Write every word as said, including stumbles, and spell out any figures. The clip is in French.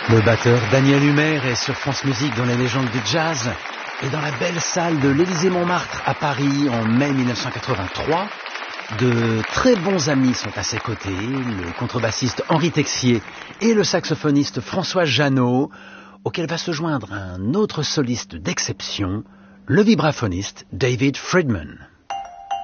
Le batteur Daniel Humer est sur France Musique dans les légendes du jazz et dans la belle salle de l'Élysée-Montmartre à Paris en mai mille neuf cent quatre-vingt-trois. De très bons amis sont à ses côtés, le contrebassiste Henri Texier et le saxophoniste François Jeannot, auquel va se joindre un autre soliste d'exception, le vibraphoniste David Friedman.